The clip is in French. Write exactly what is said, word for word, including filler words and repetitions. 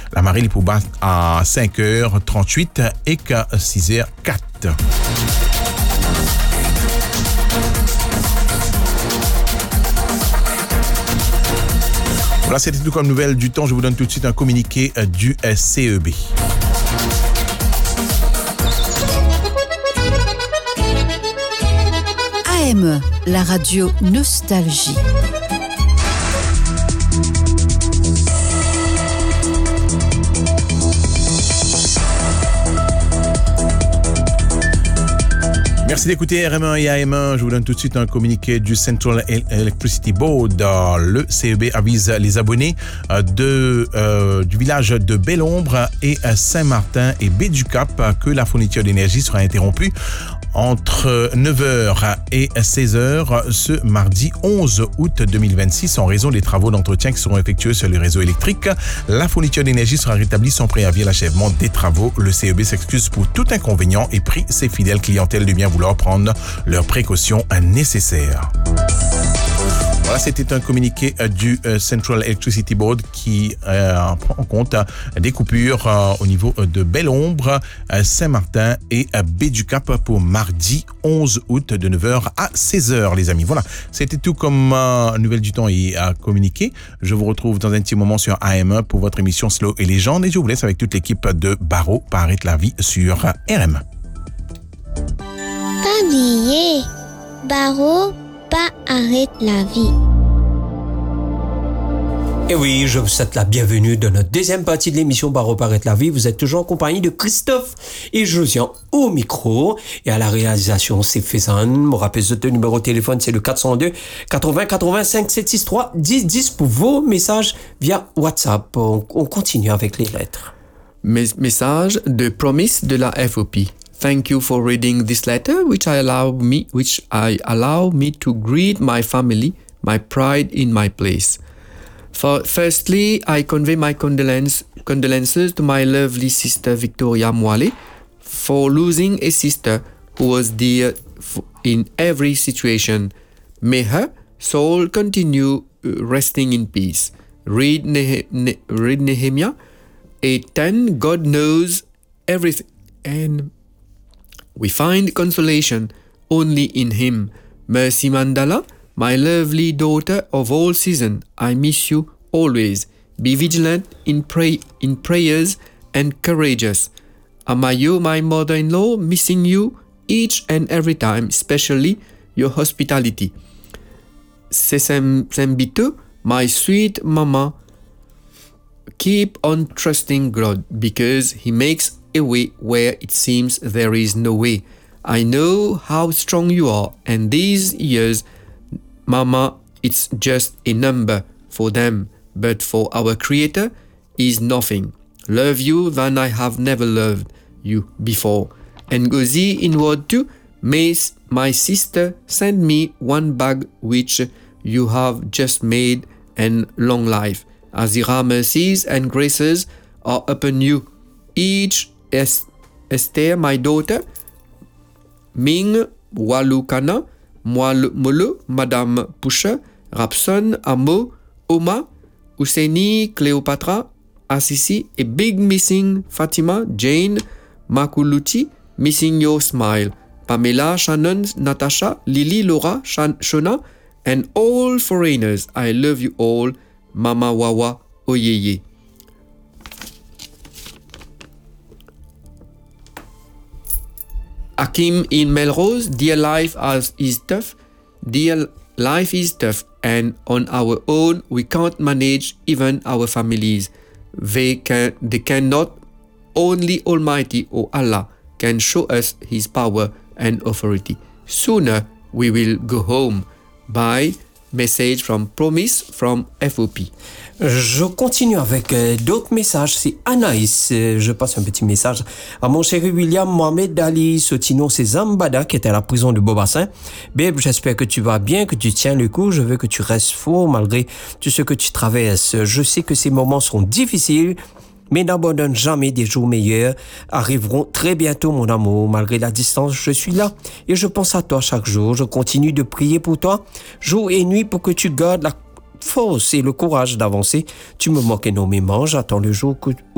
La marée est pour bas à cinq heures trente-huit et qu'à six heures quatre. Voilà, c'était tout comme nouvelle du temps. Je vous donne tout de suite un communiqué du C E B. A M E, la radio Nostalgie. Merci d'écouter R M un et A M un. Je vous donne tout de suite un communiqué du Central Electricity Board. Le C E B avise les abonnés de, euh, du village de Belle-Ombre et Saint-Martin et Baie-du-Cap que la fourniture d'énergie sera interrompue entre neuf heures et seize heures ce mardi onze août deux mille vingt-six en raison des travaux d'entretien qui seront effectués sur le réseau électrique. La fourniture d'énergie sera rétablie sans préavis à l'achèvement des travaux. Le C E B s'excuse pour tout inconvénient et prie ses fidèles clientèles de bien vouloir prendre leurs précautions nécessaires. Voilà, c'était un communiqué du Central Electricity Board qui euh, prend en compte des coupures euh, au niveau de Belle-Ombre, Saint-Martin et Baie-du-Cap pour mardi onze août de neuf heures à seize heures, les amis. Voilà, c'était tout comme euh, nouvelle du temps et à communiquer. Je vous retrouve dans un petit moment sur A M un pour votre émission Slow et Légende et je vous laisse avec toute l'équipe de Barreau par Arrête la vie sur R M un. Pas oublier, Barreau pas arrête la vie. Et oui, je vous souhaite la bienvenue dans notre deuxième partie de l'émission Barreau par arrête la vie. Vous êtes toujours en compagnie de Christophe et Josiane au micro et à la réalisation c'est Faison. Mon rappel de numéro de téléphone c'est le quatre zéro deux quatre-vingts quatre-vingt-cinq sept six trois dix dix pour vos messages via WhatsApp. On, on continue avec les lettres. Mes- message de Promise de la F O P. Thank you for reading this letter, which I allow me, which I allow me to greet my family, my pride in my place. For, firstly, I convey my condolence, condolences to my lovely sister Victoria Mwale for losing a sister who was dear f- in every situation. May her soul continue resting in peace. Read, Nehe- ne- read Nehemiah eight ten. God knows everything, and we find consolation only in Him. Mercy Mandala, my lovely daughter of all season, I miss you always. Be vigilant in pray in prayers and courageous. Amayo, my mother-in-law, missing you each and every time, especially your hospitality. Sesem Sembito, my sweet mama, keep on trusting God because He makes a way where it seems there is no way. I know how strong you are, and these years, Mama, it's just a number for them, but for our Creator is nothing. Love you than I have never loved you before. And Gozi in word too, may my sister send me one bag which you have just made, and long life. Azira mercies and graces are upon you. Each Es- Esther, my daughter, Ming, Walukana, Moal- Molo, Madame Pusher, Rapson, Amo, Oma, Ouseni, Cléopatra, Assisi, a big missing Fatima, Jane, Makuluti, missing your smile, Pamela, Shannon, Natasha, Lily, Laura, Shan- Shona, and all foreigners. I love you all, Mama Wawa, Oyeye. Akim in Melrose, dear life as is tough, dear life is tough, and on our own we can't manage even our families. They can, they cannot. Only Almighty or Allah can show us His power and authority. Sooner we will go home. By message from Promise from F O P. Je continue avec euh, d'autres messages. C'est Anaïs. Euh, je passe un petit message à mon chéri William Mohamed Ali Sotino, c'est Zambada qui était à la prison de Bobassin. Babe, j'espère que tu vas bien, que tu tiens le coup. Je veux que tu restes fort malgré tout ce que tu traverses. Je sais que ces moments sont difficiles, mais n'abandonne jamais, des jours meilleurs arriveront très bientôt, mon amour. Malgré la distance, je suis là et je pense à toi chaque jour. Je continue de prier pour toi, jour et nuit, pour que tu gardes la force et le courage d'avancer. Tu me manques énormément. J'attends le jour où